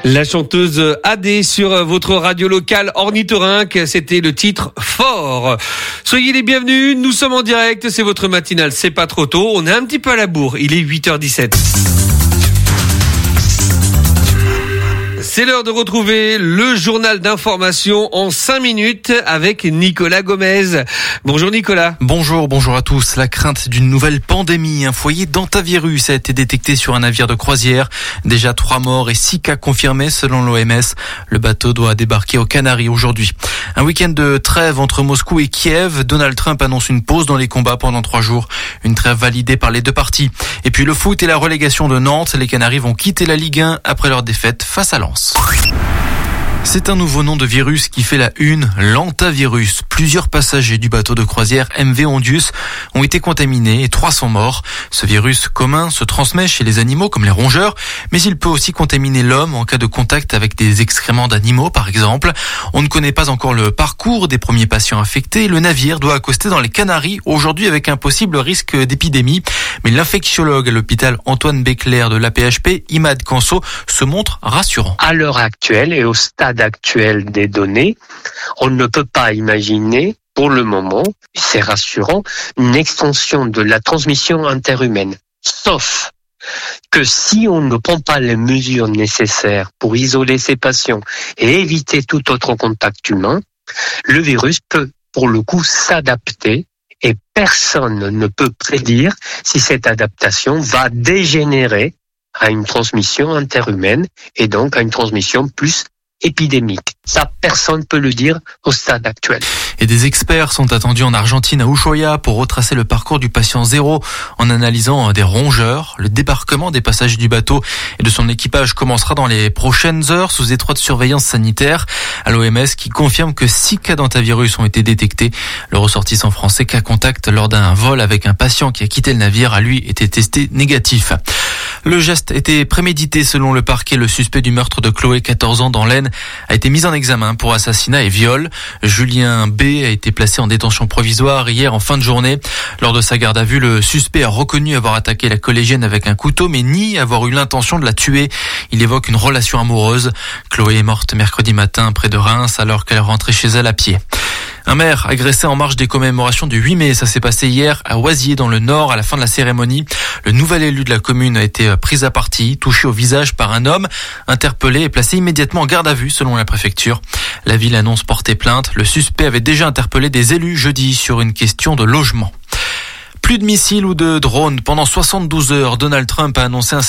La chanteuse AD sur votre radio locale ornithorynque, c'était le titre Fort. Soyez les bienvenus, nous sommes en direct, c'est votre matinale, c'est pas trop tôt, on est un petit peu à la bourre, il est 8h17. C'est l'heure de retrouver le journal d'information en 5 minutes avec Nicolas Gomez. Bonjour Nicolas. Bonjour à tous. La crainte d'une nouvelle pandémie. Un foyer d'hantavirus a été détecté sur un navire de croisière. Déjà 3 morts et 6 cas confirmés selon l'OMS. Le bateau doit débarquer aux Canaries aujourd'hui. Un week-end de trêve entre Moscou et Kiev. Donald Trump annonce une pause dans les combats pendant 3 jours. Une trêve validée par les deux parties. Et puis le foot et la relégation de Nantes. Les Canaries vont quitter la Ligue 1 après leur défaite face à Lens. C'est un nouveau nom de virus qui fait la une, l'hantavirus. Plusieurs passagers du bateau de croisière MV Ondius ont été contaminés et 3 sont morts. Ce virus commun se transmet chez les animaux comme les rongeurs, mais il peut aussi contaminer l'homme en cas de contact avec des excréments d'animaux par exemple. On ne connaît pas encore le parcours des premiers patients infectés. Le navire doit accoster dans les Canaries aujourd'hui avec un possible risque d'épidémie. Mais l'infectiologue à l'hôpital Antoine Béclair de l'AP-HP, Imad Kanso, se montre rassurant. À l'heure actuelle et au stade actuel des données, on ne peut pas imaginer pour le moment, c'est rassurant, une extension de la transmission interhumaine. Sauf que si on ne prend pas les mesures nécessaires pour isoler ces patients et éviter tout autre contact humain, le virus peut pour le coup s'adapter et personne ne peut prédire si cette adaptation va dégénérer à une transmission interhumaine et donc à une transmission plus épidémique. Ça, personne ne peut le dire au stade actuel. Et des experts sont attendus en Argentine à Ushuaia pour retracer le parcours du patient zéro en analysant des rongeurs. Le débarquement des passagers du bateau et de son équipage commencera dans les prochaines heures sous étroite surveillance sanitaire. À l'OMS qui confirme que 6 cas d'hantavirus ont été détectés. Le ressortissant français cas contact lors d'un vol avec un patient qui a quitté le navire a lui été testé négatif. Le geste était prémédité selon le parquet. Le suspect du meurtre de Chloé, 14 ans, dans l'Aisne, a été mis en examen pour assassinat et viol. Julien B a été placé en détention provisoire hier en fin de journée. Lors de sa garde à vue, le suspect a reconnu avoir attaqué la collégienne avec un couteau, mais nie avoir eu l'intention de la tuer. Il évoque une relation amoureuse. Chloé est morte mercredi matin près de Reims alors qu'elle rentrait chez elle à pied. Un maire agressé en marge des commémorations du 8 mai. Ça s'est passé hier à Oisier dans le Nord à la fin de la cérémonie. Le nouvel élu de la commune a été pris à partie, touché au visage par un homme, interpellé et placé immédiatement en garde à vue selon la préfecture. La ville annonce porter plainte. Le suspect avait déjà interpellé des élus jeudi sur une question de logement. Plus de missiles ou de drones. Pendant 72 heures, Donald Trump a annoncé un